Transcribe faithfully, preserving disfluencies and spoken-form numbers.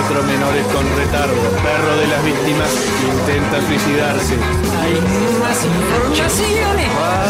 Cuatro menores con retardo. Perro de las víctimas intenta suicidarse. Hay más informaciones.